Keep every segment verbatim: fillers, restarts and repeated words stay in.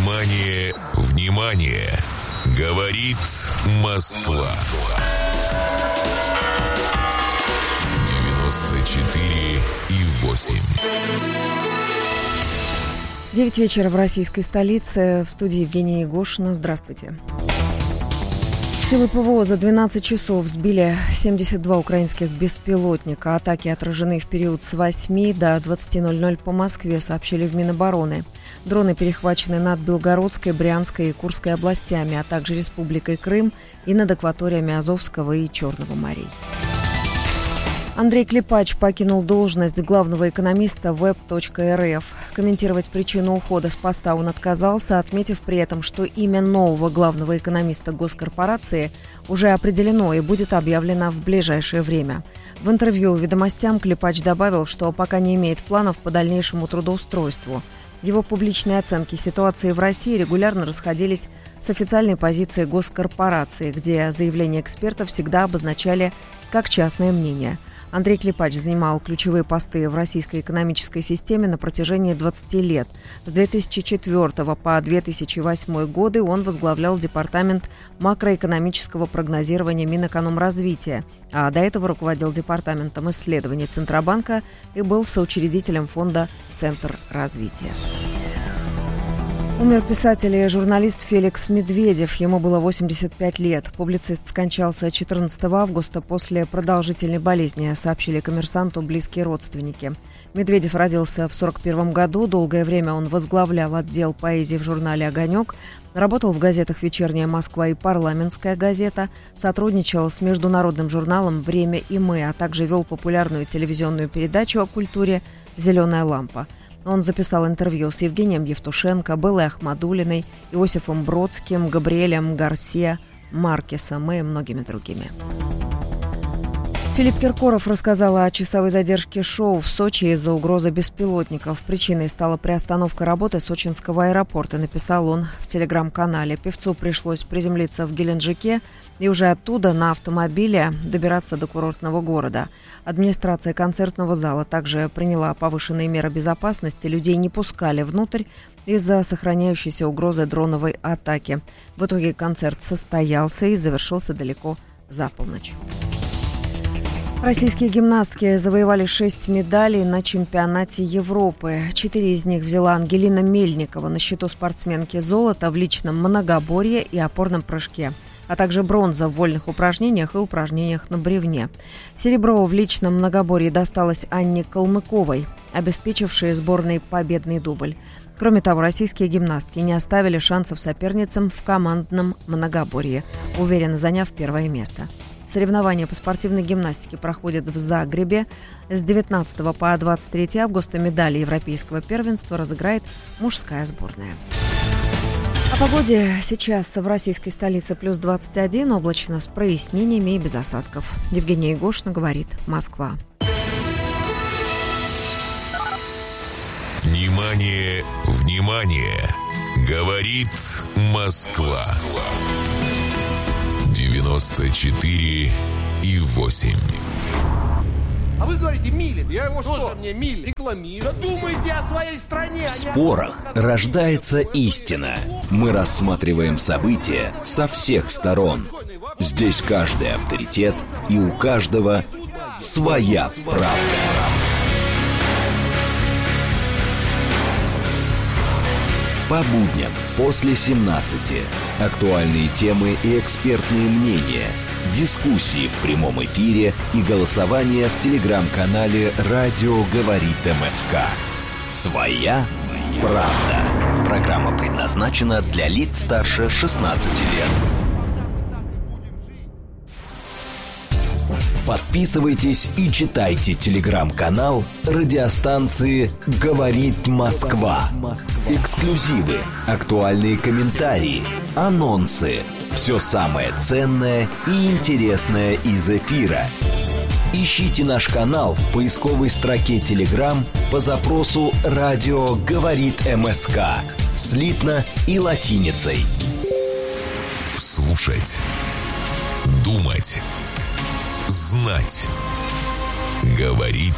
Внимание, внимание! Говорит Москва. девяносто четыре и восемь. Девять вечера в российской столице. В студии Евгения Егошина. Здравствуйте. Силы ПВО за двенадцать часов сбили семьдесят два украинских беспилотника. Атаки отражены в период с восьми до двадцати ноль-ноль по Москве, сообщили в Минобороны. Дроны перехвачены над Белгородской, Брянской и Курской областями, а также Республикой Крым и над акваториями Азовского и Черного морей. Андрей Клепач покинул должность главного экономиста веб точка эр эф. Комментировать причину ухода с поста он отказался, отметив при этом, что имя нового главного экономиста госкорпорации уже определено и будет объявлено в ближайшее время. В интервью «Ведомостям» Клепач добавил, что пока не имеет планов по дальнейшему трудоустройству. Его публичные оценки ситуации в России регулярно расходились с официальной позицией госкорпорации, где заявления экспертов всегда обозначали как частное мнение. Андрей Клепач занимал ключевые посты в российской экономической системе на протяжении двадцати лет. С две тысячи четвёртого по две тысячи восьмой годы он возглавлял департамент макроэкономического прогнозирования Минэкономразвития, а до этого руководил департаментом исследований Центробанка и был соучредителем фонда «Центр развития». Умер писатель и журналист Феликс Медведев. Ему было восемьдесят пять лет. Публицист скончался четырнадцатого августа после продолжительной болезни, сообщили «Коммерсанту» близкие родственники. Медведев родился в сорок первом году. Долгое время он возглавлял отдел поэзии в журнале «Огонек». Работал в газетах «Вечерняя Москва» и «Парламентская газета». Сотрудничал с международным журналом «Время и мы», а также вел популярную телевизионную передачу о культуре «Зеленая лампа». Он записал интервью с Евгением Евтушенко, Беллой Ахмадуллиной, Иосифом Бродским, Габриэлем Гарсия Маркесом и многими другими. Филипп Киркоров рассказал о часовой задержке шоу в Сочи из-за угрозы беспилотников. Причиной стала приостановка работы сочинского аэропорта, написал он в телеграм-канале. Певцу пришлось приземлиться в Геленджике и уже оттуда на автомобиле добираться до курортного города. Администрация концертного зала также приняла повышенные меры безопасности. Людей не пускали внутрь из-за сохраняющейся угрозы дроновой атаки. В итоге концерт состоялся и завершился далеко за полночь. Российские гимнастки завоевали шесть медалей на чемпионате Европы. Четыре из них взяла Ангелина Мельникова. На счету спортсменки золото в личном многоборье и опорном прыжке, а также бронза в вольных упражнениях и упражнениях на бревне. Серебро в личном многоборье досталось Анне Калмыковой, обеспечившей сборной победный дубль. Кроме того, российские гимнастки не оставили шансов соперницам в командном многоборье, уверенно заняв первое место. Соревнования по спортивной гимнастике проходят в Загребе. С девятнадцатого по двадцать третье августа медали европейского первенства разыграет мужская сборная. О погоде сейчас в российской столице плюс двадцать один, облачно с прояснениями и без осадков. Евгения Егошина, говорит Москва. Внимание, внимание! Говорит Москва. девяносто четыре и восемь. А вы говорите, милит. Я его что? Что мне милит? Рекламирую. Думайте о своей стране. В спорах рождается истина. Мы рассматриваем события со всех сторон. Здесь каждый авторитет, и у каждого своя правда. По будням после семнадцати. Актуальные темы и экспертные мнения. Дискуссии в прямом эфире и голосование в телеграм-канале «Радио говорит МСК». Своя правда. Программа предназначена для лиц старше шестнадцати лет. Подписывайтесь и читайте телеграм-канал радиостанции «Говорит Москва». Эксклюзивы, актуальные комментарии, анонсы. Все самое ценное и интересное из эфира. Ищите наш канал в поисковой строке Telegram по запросу «Радио говорит МСК» слитно и латиницей. Слушать, думать, знать. Говорит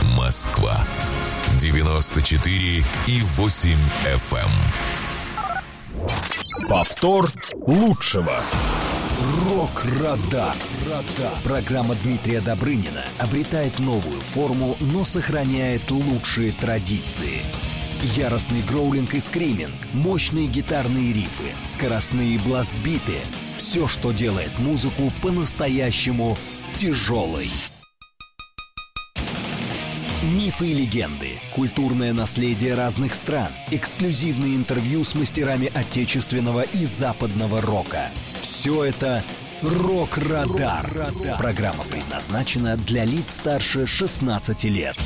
Москва. девяносто четыре и восемь эф эм. Повтор лучшего. Рок-радар. Программа Дмитрия Добрынина обретает новую форму, но сохраняет лучшие традиции. Яростный гроулинг и скриминг, мощные гитарные рифы, скоростные бластбиты — все, что делает музыку по-настоящему тяжелой. Мифы и легенды, культурное наследие разных стран, эксклюзивные интервью с мастерами отечественного и западного рока. Все это «Рок-радар». Программа предназначена для лиц старше шестнадцати лет.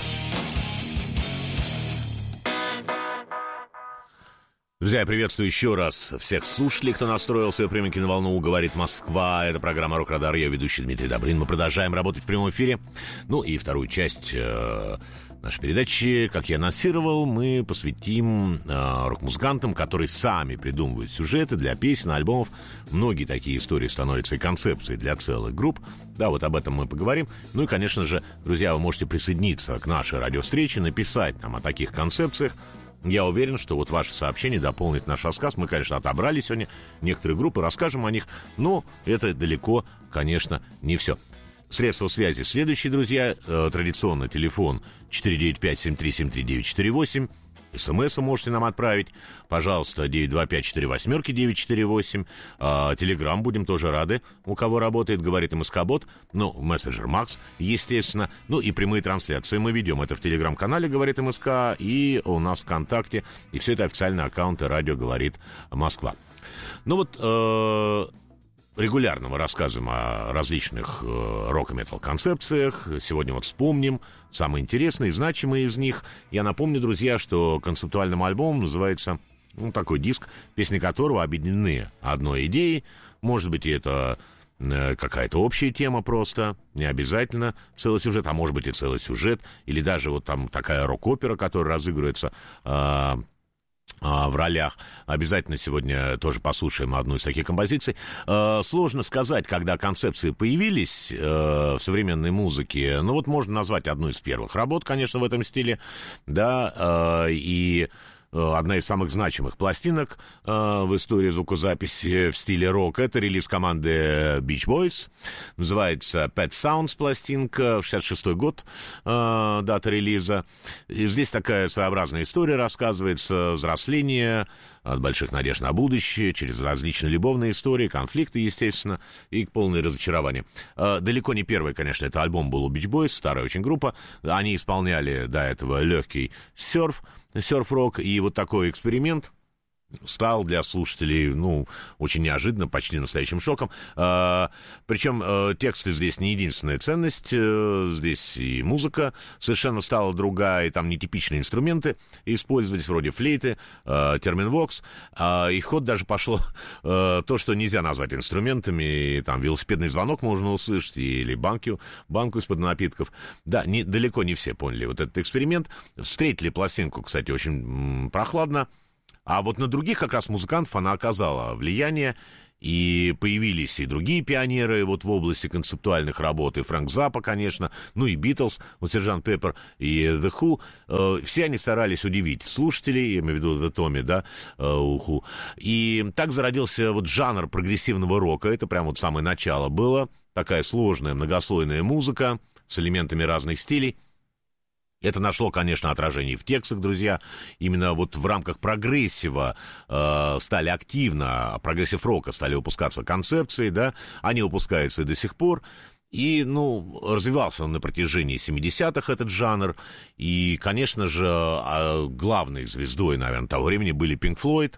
Друзья, я приветствую еще раз всех слушателей, кто настроил свои приемники на волну. Говорит Москва. Это программа «Рок-радар». Я ведущий Дмитрий Добрын. Мы продолжаем работать в прямом эфире. Ну и вторую часть э, нашей передачи, как я анонсировал, мы посвятим э, рок-музыкантам, которые сами придумывают сюжеты для песен, альбомов. Многие такие истории становятся и концепцией для целых групп. Да, вот об этом мы поговорим. Ну и, конечно же, друзья, вы можете присоединиться к нашей радиовстрече, написать нам о таких концепциях. Я уверен, что вот ваше сообщение дополнит наш рассказ. Мы, конечно, отобрали сегодня некоторые группы, расскажем о них, но это далеко, конечно, не все. Средства связи следующие, друзья. Э, традиционно телефон четыре девять пять семь три семь три девять четыре восемь. СМС вы можете нам отправить, пожалуйста, девять два пять четыре восемь девять четыре восемь. а, Телеграм, будем тоже рады, у кого работает, говорит МСК-бот. Ну, мессенджер Макс, естественно. Ну и прямые трансляции мы ведем. Это в Телеграм-канале «Говорит МСК» и у нас ВКонтакте. И все это официальные аккаунты «Радио говорит Москва». Ну вот... Э- Регулярно мы рассказываем о различных э, рок-и-метал-концепциях. Сегодня вот вспомним самые интересные и значимые из них. Я напомню, друзья, что концептуальным альбомом называется ну, такой диск, песни которого объединены одной идеей. Может быть, это э, какая-то общая тема просто, не обязательно целый сюжет, а может быть и целый сюжет. Или даже вот там такая рок-опера, которая разыгрывается... Э, в ролях. Обязательно сегодня тоже послушаем одну из таких композиций. Сложно сказать, когда концепции появились в современной музыке. Ну вот можно назвать одну из первых работ, конечно, в этом стиле. Да, и... Одна из самых значимых пластинок э, в истории звукозаписи в стиле рок — это релиз команды Beach Boys. Называется Pet Sounds пластинка, шестьдесят шестой год, э, дата релиза. И здесь такая своеобразная история рассказывается, взросление от больших надежд на будущее, через различные любовные истории, конфликты, естественно, и полное разочарование. Э, далеко не первый, конечно, это альбом был у Beach Boys, старая очень группа. Они исполняли до этого легкий серф, серф-рок, и вот такой эксперимент стал для слушателей, ну, очень неожиданно, почти настоящим шоком. А, причем а, тексты здесь не единственная ценность, а, здесь и музыка совершенно стала другая, и там нетипичные инструменты использовались, вроде флейты, а, терминвокс, а, и в ход даже пошло а, то, что нельзя назвать инструментами, и, там велосипедный звонок можно услышать, или банку, банку из-под напитков. Да, не, далеко не все поняли вот этот эксперимент. Встретили пластинку, кстати, очень м, прохладно. А вот на других как раз музыкантов она оказала влияние, и появились и другие пионеры вот в области концептуальных работ, и Фрэнк Заппа, конечно, ну и Битлз, вот Сержант Пеппер и The Who, э, все они старались удивить слушателей, я имею в виду The Tommy, да, э, у Who. И так зародился вот жанр прогрессивного рока, это прям вот самое начало было, такая сложная многослойная музыка с элементами разных стилей. Это нашло, конечно, отражение в текстах, друзья. Именно вот в рамках прогрессива э, стали активно, прогрессив-рока стали выпускаться концепции, да, они выпускаются и до сих пор. И, ну, развивался он на протяжении семидесятых, этот жанр. И, конечно же, главной звездой, наверное, того времени были Pink Floyd.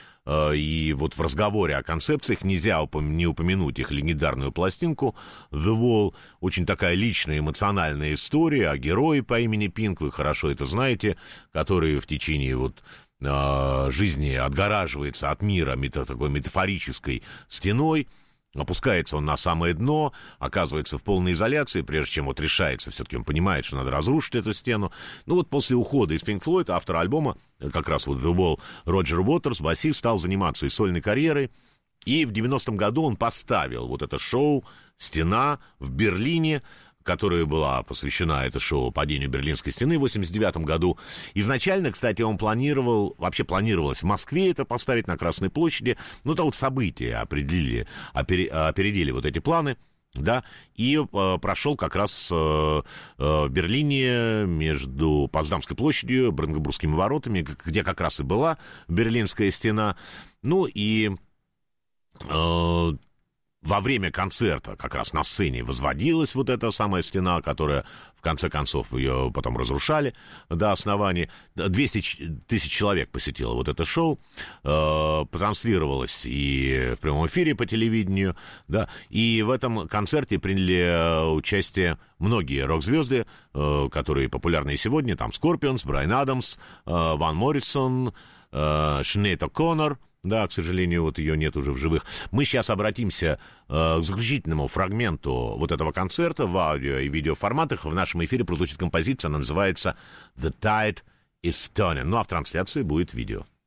И вот в разговоре о концепциях нельзя упом- не упомянуть их легендарную пластинку The Wall. Очень такая личная, эмоциональная история о герое по имени Пинк, вы хорошо это знаете, который в течение вот э- жизни отгораживается от мира мета- такой метафорической стеной. Опускается он на самое дно, оказывается в полной изоляции, прежде чем вот решается, все-таки он понимает, что надо разрушить эту стену. Ну вот после ухода из Pink Floyd, автор альбома, как раз вот The Wall, Роджер Уотерс, басист, стал заниматься и сольной карьерой. И в девяностом году он поставил вот это шоу «Стена» в Берлине, которой была посвящена это шоу падению Берлинской стены в восемьдесят девятом году. Изначально, кстати, он планировал, вообще планировалось в Москве это поставить на Красной площади. Ну, то вот события определили, опередили вот эти планы. Да, и э, прошел как раз э, э, в Берлине между Потсдамской площадью, Бранденбургскими воротами, где как раз и была Берлинская стена. Ну и э, во время концерта как раз на сцене возводилась вот эта самая стена, которая в конце концов ее потом разрушали до основания. двести тысяч человек посетило вот это шоу, э, потранслировалось и в прямом эфире по телевидению, да, и в этом концерте приняли участие многие рок-звезды, э, которые популярны и сегодня, там Скорпионс, Брайан Адамс, э, Ван Моррисон, э, Шнейд О'Коннор. Да, к сожалению, вот ее нет уже в живых. Мы сейчас обратимся э, к заключительному фрагменту вот этого концерта в аудио и видеоформатах. В нашем эфире прозвучит композиция, она называется «The Tide is Turning». Ну, а в трансляции будет видео.